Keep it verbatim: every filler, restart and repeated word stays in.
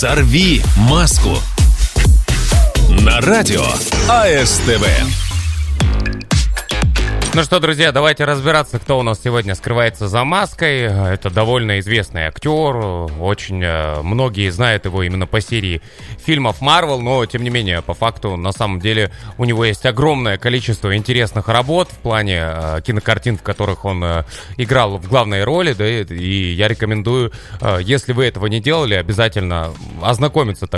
Сорви маску. На радио АСТВ. Ну что, друзья, давайте разбираться, кто у нас сегодня скрывается за маской. Это довольно известный актер. Очень э, многие знают его именно по серии фильмов Marvel, но, тем не менее, по факту, на самом деле, у него есть огромное количество интересных работ в плане э, кинокартин, в которых он э, играл в главной роли, да, и я рекомендую, э, если вы этого не делали, обязательно ознакомиться, так